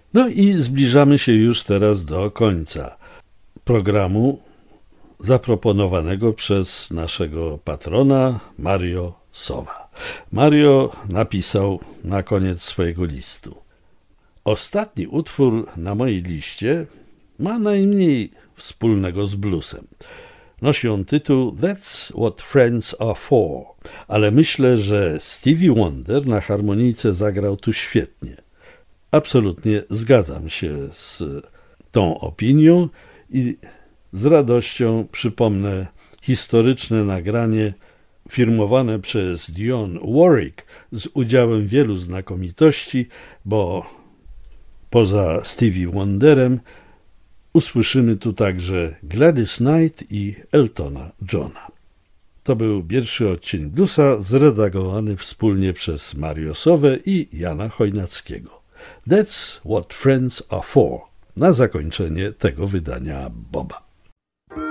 No i zbliżamy się już teraz do końca programu zaproponowanego przez naszego patrona Mario Sowa. Mario napisał na koniec swojego listu: ostatni utwór na mojej liście ma najmniej wspólnego z bluesem. Nosi on tytuł That's What Friends Are For, ale myślę, że Stevie Wonder na harmonijce zagrał tu świetnie. Absolutnie zgadzam się z tą opinią i z radością przypomnę historyczne nagranie firmowane przez Dionne Warwick z udziałem wielu znakomitości, bo poza Stevie Wonderem usłyszymy tu także Gladys Knight i Eltona Johna. To był pierwszy odcinek bluesa zredagowany wspólnie przez Mario Sowę i Jana Chojnackiego. That's What Friends Are For na zakończenie tego wydania Boba.